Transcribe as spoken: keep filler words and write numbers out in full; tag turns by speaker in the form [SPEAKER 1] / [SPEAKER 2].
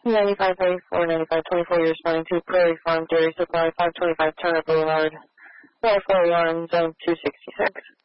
[SPEAKER 1] ninety-five thirty-four, ninety-five twenty-four, you're responding to Prairie Farm Dairy Supply, five twenty-five Turner Boulevard, four four one, zone two sixty-six.